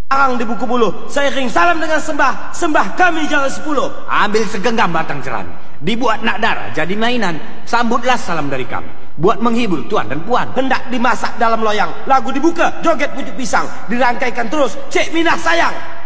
Arang di buku bulu, seiring salam dengan sembah, sembah kami jalan 10. Ambil segenggam batang jerami, dibuat nak darah jadi mainan. Sambutlah salam dari kami, buat menghibur tuan dan puan. Hendak dimasak dalam loyang, lagu dibuka, joget pucuk pisang, dirangkaikan terus, Cik Minah sayang.